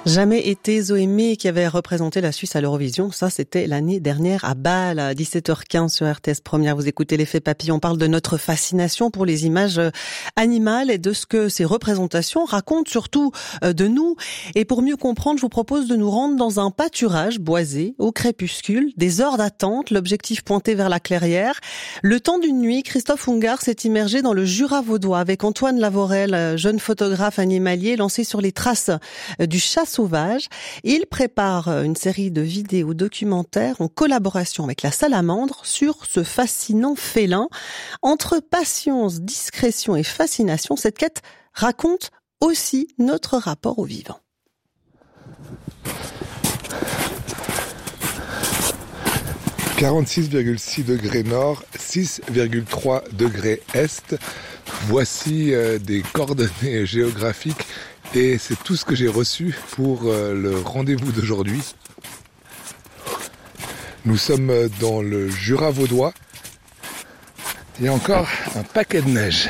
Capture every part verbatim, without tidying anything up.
Jamais été Zoémé qui avait représenté la Suisse à l'Eurovision. Ça, c'était l'année dernière à Bâle, à dix-sept heures quinze sur R T S Première. Vous écoutez l'effet papillon. On parle de notre fascination pour les images animales et de ce que ces représentations racontent surtout de nous. Et pour mieux comprendre, je vous propose de nous rendre dans un pâturage boisé au crépuscule. Des heures d'attente, l'objectif pointé vers la clairière. Le temps d'une nuit, Christophe Ungart s'est immergé dans le Jura vaudois avec Antoine Lavorel, jeune photographe animalier lancé sur les traces du chat sauvage. Il prépare une série de vidéos documentaires en collaboration avec la Salamandre sur ce fascinant félin. Entre patience, discrétion et fascination, cette quête raconte aussi notre rapport au vivant. quarante-six virgule six degrés nord, six virgule trois degrés est. Voici euh, des coordonnées géographiques et c'est tout ce que j'ai reçu pour euh, le rendez-vous d'aujourd'hui. Nous sommes dans le Jura vaudois. Il y a encore un paquet de neige.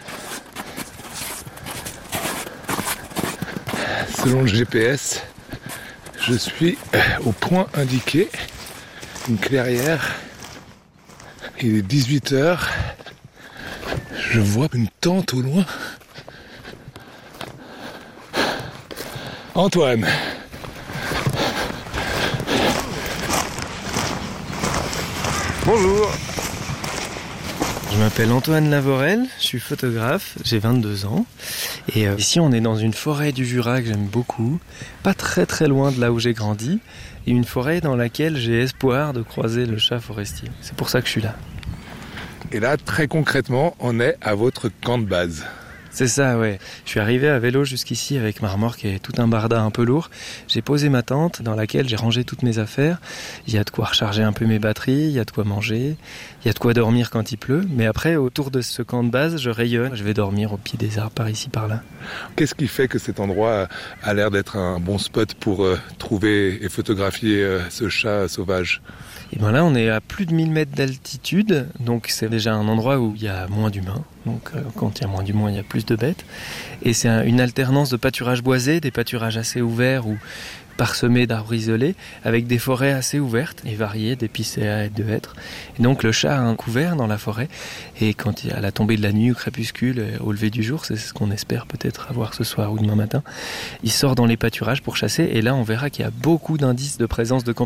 Selon le G P S, je suis au point indiqué. Une clairière, il est dix-huit heures, je vois une tente au loin. Antoine. Bonjour. Je m'appelle Antoine Lavorel, je suis photographe, j'ai vingt-deux ans. Et euh, ici on est dans une forêt du Jura que j'aime beaucoup, pas très très loin de là où j'ai grandi, et une forêt dans laquelle j'ai espoir de croiser le chat forestier. C'est pour ça que je suis là. Et là, très concrètement, on est à votre camp de base. C'est ça, ouais. Je suis arrivé à vélo jusqu'ici avec ma remorque et tout un barda un peu lourd. J'ai posé ma tente dans laquelle j'ai rangé toutes mes affaires. Il y a de quoi recharger un peu mes batteries, il y a de quoi manger, il y a de quoi dormir quand il pleut. Mais après, autour de ce camp de base, je rayonne. Je vais dormir au pied des arbres par ici, par là. Qu'est-ce qui fait que cet endroit a l'air d'être un bon spot pour euh, trouver et photographier euh, ce chat sauvage ? Et ben là, on est à plus de mille mètres d'altitude, donc c'est déjà un endroit où il y a moins d'humains. Donc euh, quand il y a moins d'humains, il y a plus de bêtes. Et c'est un, une alternance de pâturages boisés, des pâturages assez ouverts ou parsemés d'arbres isolés, avec des forêts assez ouvertes et variées, d'épicéas et de hêtres. Et donc le chat a un couvert dans la forêt, et quand il y a la tombée de la nuit, au crépuscule, au lever du jour, c'est ce qu'on espère peut-être avoir ce soir ou demain matin, il sort dans les pâturages pour chasser, et là on verra qu'il y a beaucoup d'indices de présence de campagnes.